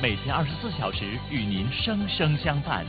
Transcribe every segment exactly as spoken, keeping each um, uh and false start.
每天二十四小时与您生生相伴。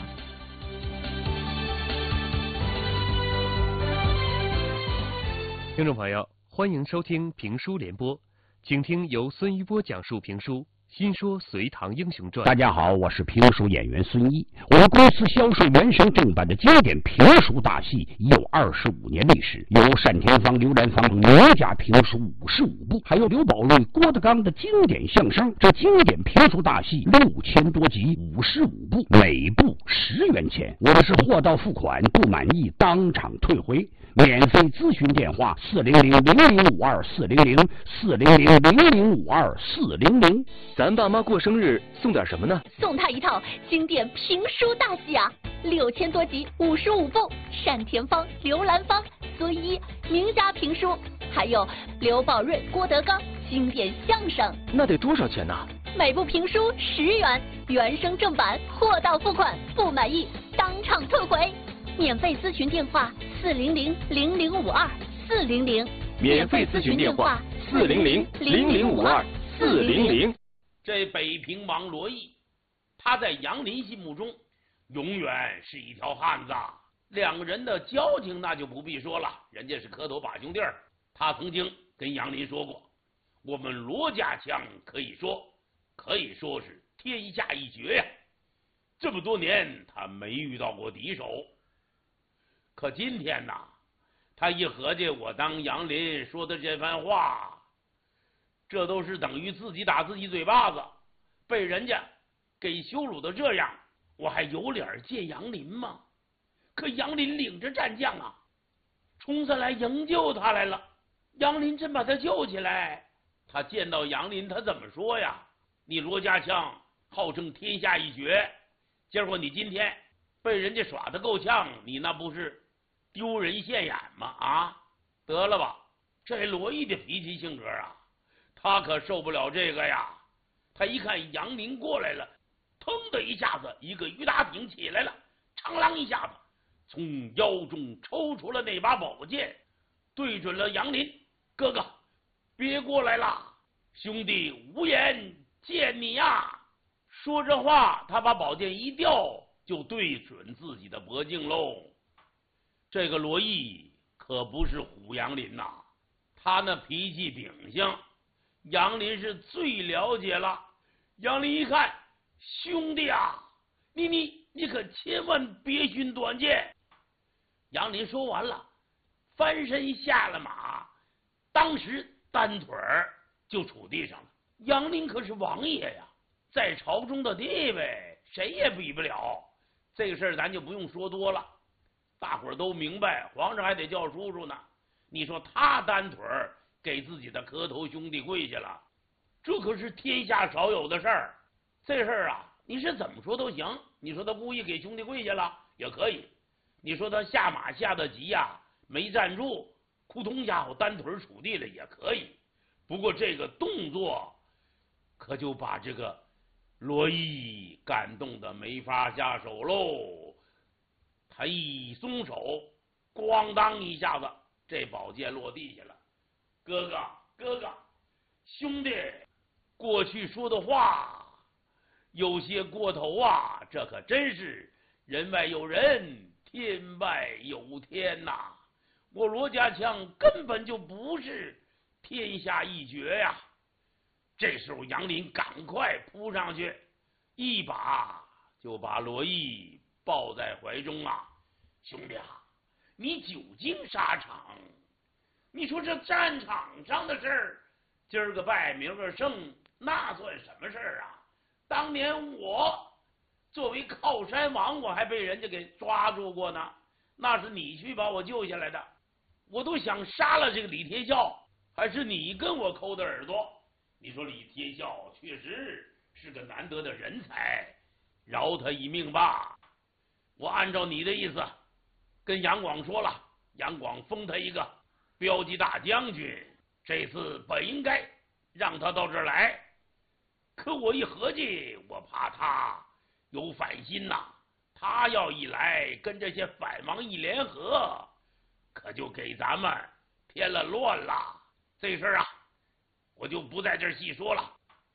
听众朋友，欢迎收听评书联播，请听由孙一波讲述评书《新说隋唐英雄传》。 大家好，我是评书演员孙一。我们公司销售原声正版的经典评书大戏已有二十五年历史，有单田芳、刘兰芳名家评书五十五部，还有刘宝瑞、郭德纲的经典相声。这经典评书大戏六千多集，五十五部，每部十元钱。我们是货到付款，不满意当场退回。免费咨询电话：四零零零零五二四零零四零零零零五二四零零。 咱爸妈过生日送点什么呢？ 送他一套经典评书大戏啊，六千多集，五十五部，单田芳、刘兰芳、孙一名家评书，还有刘宝瑞、郭德纲经典相声。 那得多少钱呢？ 每部评书十元，原声正版，货到付款，不满意当场退回。免费咨询电话：四零零零零五二四零零。 免费咨询电话：四零零零零五二四零零。 这北平王罗毅，他在杨林心目中永远是一条汉子。两个人的交情那就不必说了，人家是磕头把兄弟儿。他曾经跟杨林说过，我们罗家枪可以说可以说是天下一绝呀。这么多年他没遇到过敌手，可今天呐，他一合计，我当杨林说的这番话，这都是等于自己打自己嘴巴子，被人家给羞辱的这样，我还有脸见杨林吗？可杨林领着战将啊，冲上来营救他来了。杨林真把他救起来，他见到杨林，他怎么说呀？你罗家枪号称天下一绝，结果你今天被人家耍得够呛，你那不是丢人现眼吗？啊，得了吧！这罗毅的脾气性格啊，他可受不了这个呀。他一看杨林过来了，腾的一下子，一个鱼打挺起来了，长啷一下子从腰中抽出了那把宝剑，对准了杨林。哥哥，别过来了，兄弟无颜见你呀！说这话，他把宝剑一掉，就对准自己的脖颈喽。这个罗毅可不是唬杨林呐，他那脾气秉性，杨林是最了解了。杨林一看，兄弟啊，你你你可千万别寻短见。杨林说完了，翻身下了马，当时单腿儿就杵地上了。杨林可是王爷呀，在朝中的地位谁也比不了。这个事儿咱就不用说多了，大伙儿都明白，皇上还得叫叔叔呢。你说他单腿儿给自己的磕头兄弟跪下了，这可是天下少有的事儿。这事儿啊，你是怎么说都行。你说他故意给兄弟跪下了也可以，你说他下马下得急呀，没站住，扑通一下后单腿杵地了也可以。不过这个动作可就把这个罗毅感动的没法下手喽。他一松手，咣当一下子，这宝剑落地下了。哥哥，哥哥，兄弟过去说的话有些过头啊，这可真是人外有人，天外有天呐、啊！我罗家枪根本就不是天下一绝呀！这时候杨林赶快扑上去，一把就把罗毅抱在怀中啊！兄弟啊，你久经沙场，你说这战场上的事儿，今儿个败明儿个胜，那算什么事儿啊？当年我作为靠山王，我还被人家给抓住过呢，那是你去把我救下来的，我都想杀了这个李天笑，还是你跟我抠的耳朵。你说李天笑确实是个难得的人才，饶他一命吧。我按照你的意思跟杨广说了，杨广封他一个骠骑大将军，这次本应该让他到这儿来，可我一合计，我怕他有反心呐、啊。他要一来，跟这些反王一联合，可就给咱们添了乱了。这事儿啊，我就不在这儿细说了。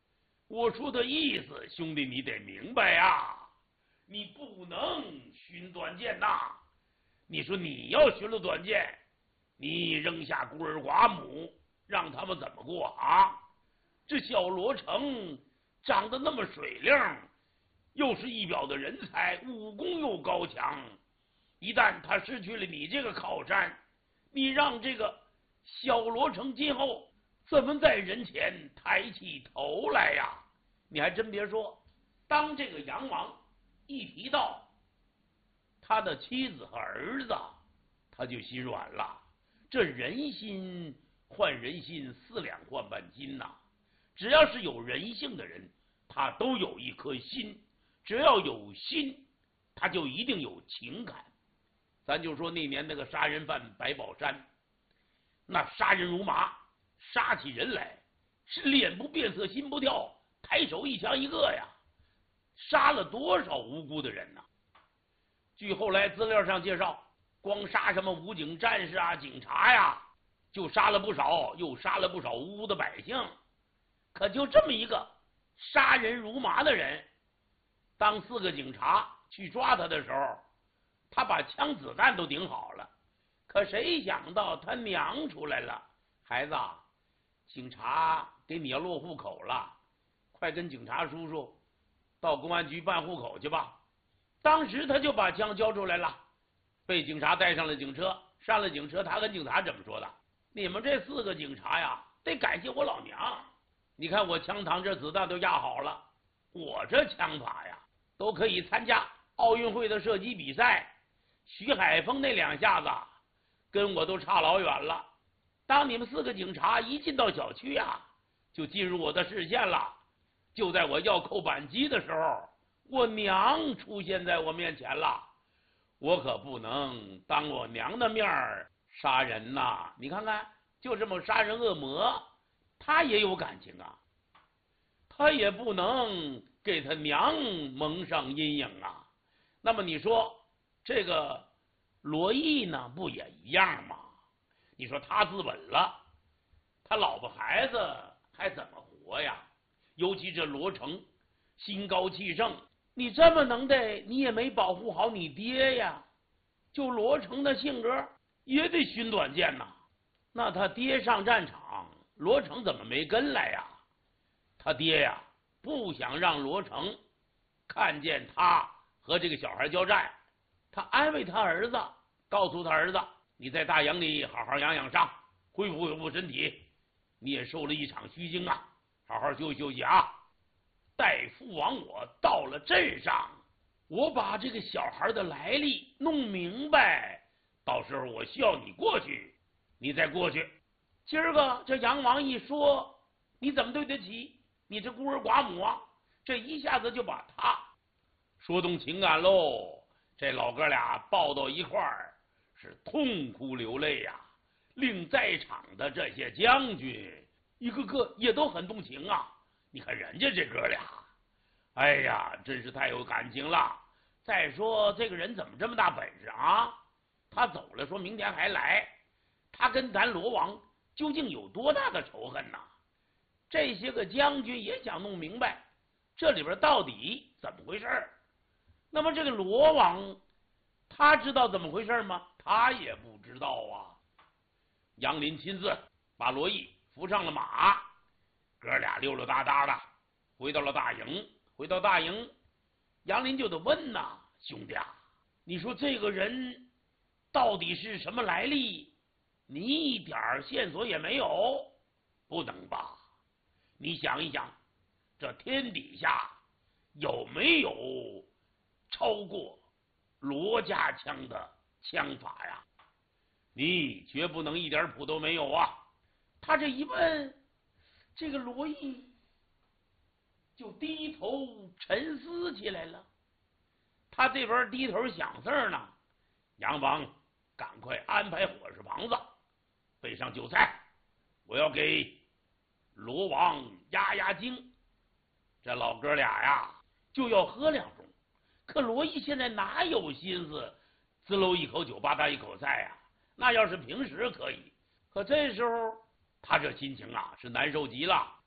我说的意思，兄弟你得明白呀，你不能寻短见呐。你说你要寻了短见，你扔下孤儿寡母，让他们怎么过啊？这小罗成长得那么水灵，又是一表的人才，武功又高强，一旦他失去了你这个靠山，你让这个小罗成今后怎么在人前抬起头来呀？你还真别说，当这个杨王一提到他的妻子和儿子，他就心软了。这人心换人心，四两换半斤呐。只要是有人性的人，他都有一颗心。只要有心，他就一定有情感。咱就说那年那个杀人犯白宝山，那杀人如麻，杀起人来是脸不变色心不跳，抬手一枪一个呀，杀了多少无辜的人呢？据后来资料上介绍，光杀什么武警战士啊、警察呀，就杀了不少，又杀了不少无辜的百姓。可就这么一个杀人如麻的人，当四个警察去抓他的时候，他把枪子弹都顶好了，可谁想到他娘出来了，孩子，警察给你要落户口了，快跟警察叔叔到公安局办户口去吧。当时他就把枪交出来了，被警察带上了警车。上了警车，他跟警察怎么说的？你们这四个警察呀，得感谢我老娘。你看我枪膛这子弹都压好了，我这枪法呀，都可以参加奥运会的射击比赛。徐海峰那两下子跟我都差老远了。当你们四个警察一进到小区啊，就进入我的视线了。就在我要扣扳机的时候，我娘出现在我面前了。我可不能当我娘的面杀人呐！你看看，就这么杀人恶魔，他也有感情啊，他也不能给他娘蒙上阴影啊。那么你说这个罗毅呢，不也一样吗？你说他自刎了，他老婆孩子还怎么活呀？尤其这罗成心高气盛，你这么能耐，你也没保护好你爹呀。就罗成的性格也得寻短见呐。那他爹上战场，罗成怎么没跟来呀？他爹呀，不想让罗成看见他和这个小孩交战，他安慰他儿子，告诉他儿子，你在大营里好好养养伤，恢复恢复身体，你也受了一场虚惊啊，好好休息休息啊。待父王我到了镇上，我把这个小孩的来历弄明白，到时候我需要你过去，你再过去。今儿个这杨王一说，你怎么对得起你这孤儿寡母啊？这一下子就把他说动情感喽。这老哥俩抱到一块儿，是痛哭流泪呀、啊，令在场的这些将军一个个也都很动情啊。你看人家这哥俩，哎呀，真是太有感情了。再说这个人怎么这么大本事啊？他走了，说明天还来，他跟咱罗王究竟有多大的仇恨呢？这些个将军也想弄明白这里边到底怎么回事。那么这个罗王他知道怎么回事吗？他也不知道啊。杨林亲自把罗毅扶上了马，哥俩溜溜达达的回到了大营。回到大营，杨林就得问呐，兄弟啊，你说这个人到底是什么来历？你一点线索也没有？不能吧？你想一想，这天底下有没有超过罗家枪的枪法呀？你绝不能一点谱都没有啊！他这一问，这个罗毅就低头沉思起来了。他这边低头想事儿呢，杨王赶快安排伙食房子，备上酒菜，我要给罗王压压惊。这老哥俩呀就要喝两盅，可罗毅现在哪有心思滋溜一口酒吧嗒一口菜呀？那要是平时可以，可这时候他这心情啊是难受极了。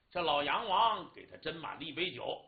这老杨王给他斟满了一杯酒，